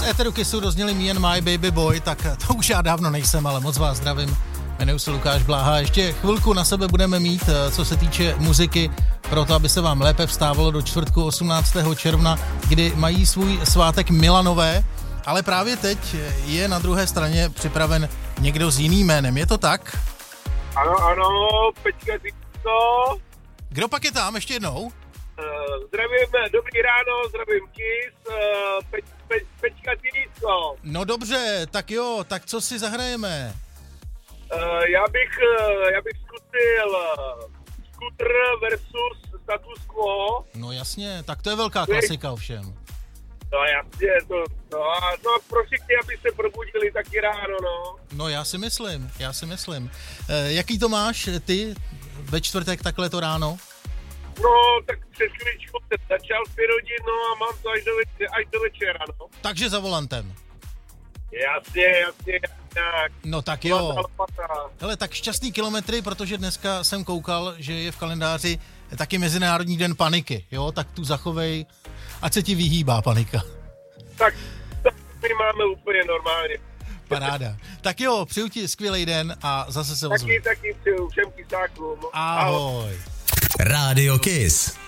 éteru Kissu dozněli Me and My Baby Boy, tak to už já dávno nejsem, ale moc vás zdravím. Jmenuji se Lukáš Bláha. Ještě chvilku na sebe budeme mít, co se týče muziky, proto aby se vám lépe vstávalo do čtvrtku 18. června, kdy mají svůj svátek Milanové, ale právě teď je na druhé straně připraven někdo s jiným jménem. Je to tak? Ano, Pečka Zítko. Kdo pak je tam ještě jednou? Zdravím, dobrý ráno, zdravím Kiss, Pečka Zítko. No dobře, tak jo, tak co si zahrajeme? Já bych zkusil Scooter versus Status Quo. No jasně, tak to je velká klasika ovšem. No jasně, no pro všechny, aby se probudili taky ráno, no. No já si myslím. Jaký to máš ty ve čtvrtek takhle to ráno? No, tak před chvíličkou jsem začal v 5 hodin, no a mám to až do večera, no. Takže za volantem. Jasně. No tak jo. Hele, tak šťastný kilometry, protože dneska jsem koukal, že je v kalendáři taky Mezinárodní den paniky, jo? Tak tu zachovej, ať se ti vyhýbá panika. Tak my máme úplně normálně. Paráda. Tak jo, přeju ti skvělý den a zase se ozvu. Taky přeju všem kysákům. Ahoj. Rádio Kiss.